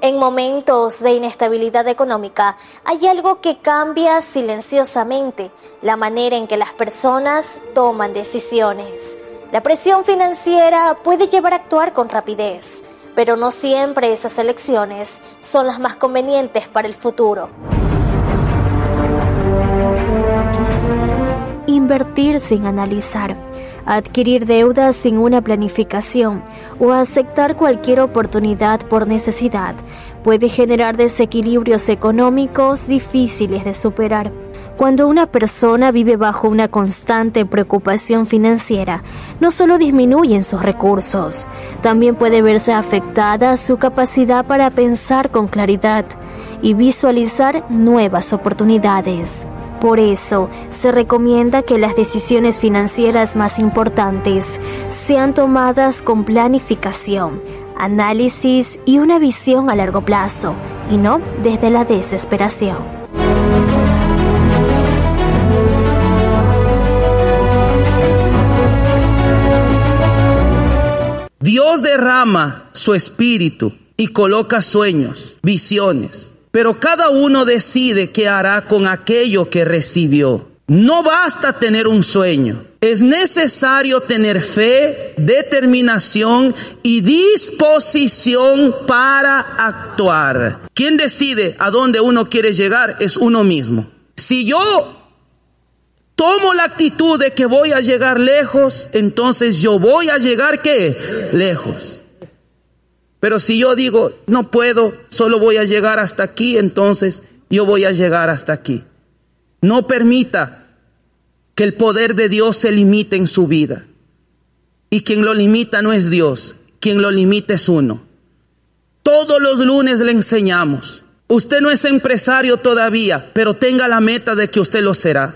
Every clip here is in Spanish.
En momentos de inestabilidad económica, hay algo que cambia silenciosamente la manera en que las personas toman decisiones. La presión financiera puede llevar a actuar con rapidez, pero no siempre esas elecciones son las más convenientes para el futuro. Invertir sin analizar, adquirir deudas sin una planificación o aceptar cualquier oportunidad por necesidad puede generar desequilibrios económicos difíciles de superar. Cuando una persona vive bajo una constante preocupación financiera, no solo disminuyen sus recursos, también puede verse afectada su capacidad para pensar con claridad y visualizar nuevas oportunidades. Por eso, se recomienda que las decisiones financieras más importantes sean tomadas con planificación, análisis y una visión a largo plazo, y no desde la desesperación. Dios derrama su espíritu y coloca sueños, visiones. Pero cada uno decide qué hará con aquello que recibió. No basta tener un sueño. Es necesario tener fe, determinación y disposición para actuar. Quien decide a dónde uno quiere llegar es uno mismo. Si yo tomo la actitud de que voy a llegar lejos, entonces yo voy a llegar ¿qué? Lejos. Pero si yo digo, no puedo, solo voy a llegar hasta aquí, entonces yo voy a llegar hasta aquí. No permita que el poder de Dios se limite en su vida. Y quien lo limita no es Dios, quien lo limita es uno. Todos los lunes le enseñamos. Usted no es empresario todavía, pero tenga la meta de que usted lo será.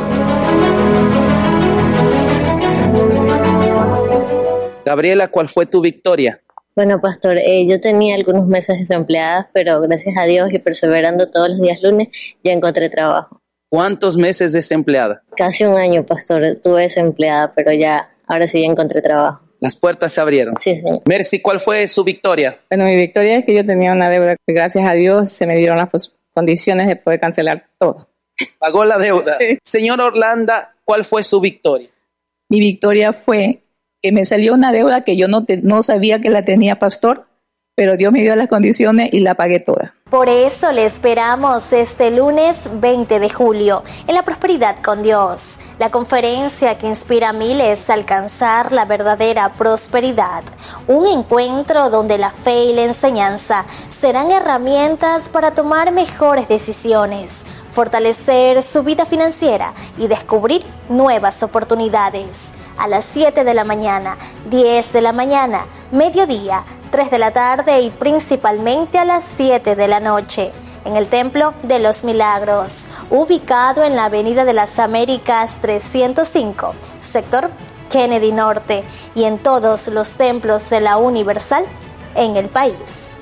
Gabriela, ¿cuál fue tu victoria? Bueno, pastor, yo tenía algunos meses desempleada, pero gracias a Dios y perseverando todos los días lunes, ya encontré trabajo. ¿Cuántos meses desempleada? Casi un año, pastor, estuve desempleada, pero ahora sí ya encontré trabajo. Las puertas se abrieron. Sí, señor. Mercy, ¿cuál fue su victoria? Bueno, mi victoria es que yo tenía una deuda que gracias a Dios se me dieron las condiciones de poder cancelar todo. Pagó la deuda. Sí. Señor Orlando, ¿cuál fue su victoria? Mi victoria fue que me salió una deuda que yo no sabía que la tenía, pastor, pero Dios me dio las condiciones y la pagué toda. Por eso le esperamos este lunes 20 de julio en La Prosperidad con Dios, la conferencia que inspira a miles a alcanzar la verdadera prosperidad. Un encuentro donde la fe y la enseñanza serán herramientas para tomar mejores decisiones, fortalecer su vida financiera y descubrir nuevas oportunidades. A las 7 de la mañana, 10 de la mañana, mediodía, 3 de la tarde y principalmente a las 7 de la noche, en el Templo de los Milagros, ubicado en la Avenida de las Américas 305, sector Kennedy Norte, y en todos los templos de la Universal en el país.